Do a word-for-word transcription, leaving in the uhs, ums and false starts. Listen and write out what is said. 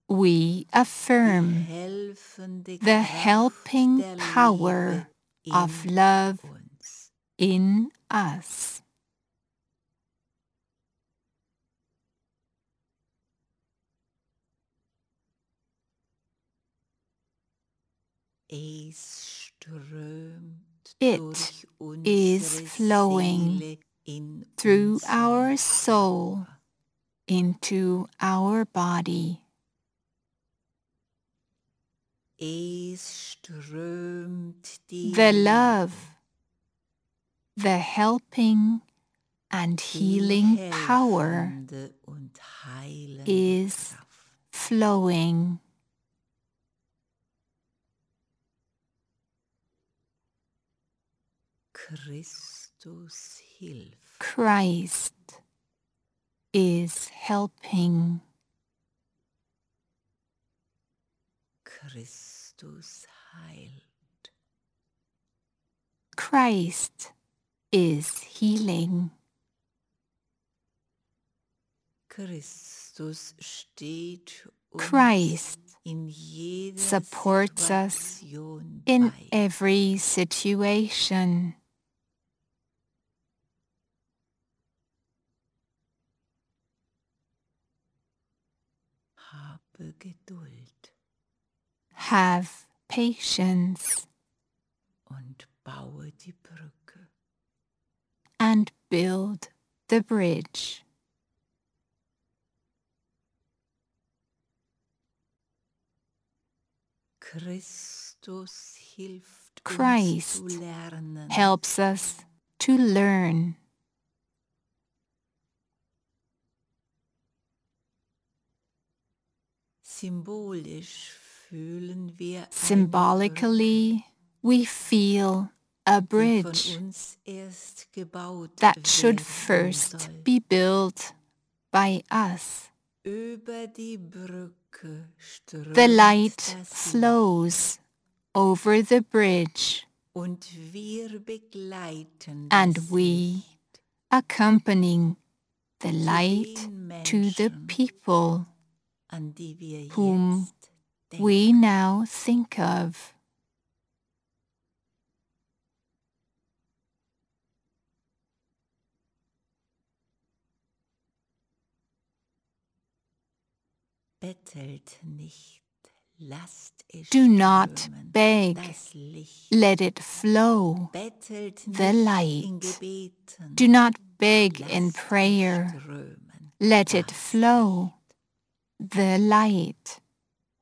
we affirm the helping power of love in us. It is flowing through our soul into our body. The love, the helping and healing power is flowing. Christ is helping. Christus heilt. Christ is healing. Christus steht uns Christ in jeder supports us Situation in bei. every situation. Habe Geduld Have patience und baue die Brücke. and build the bridge. Christus hilft Christ uns zu lernen. helps us to learn. Symbolisch fühlen wir Symbolically, we feel a eine Brücke, die bridge von uns erst gebaut that should werden first soll. be built by us. Über die Brücke strömt The light das flows over the bridge, und wir begleiten and das we, Licht accompanying the zu light den to the Menschen, people an die wir whom jetzt denken. we now think of. Bettelt nicht, lasst es Do not strömen, beg, das Licht. let it flow, Bettelt the nicht light. in Gebeten, Do not beg in lasst es prayer, strömen, let it das flow, the light.